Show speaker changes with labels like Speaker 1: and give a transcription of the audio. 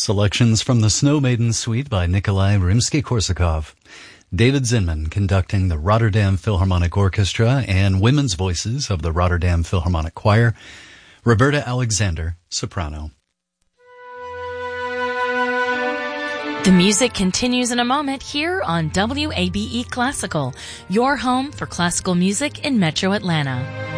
Speaker 1: Selections from the Snow Maiden Suite by Nikolai Rimsky-Korsakov. David Zinman conducting the Rotterdam Philharmonic Orchestra and women's voices of the Rotterdam Philharmonic Choir. Roberta Alexander, soprano.
Speaker 2: The music continues in a moment here on WABE Classical, your home for classical music in Metro Atlanta.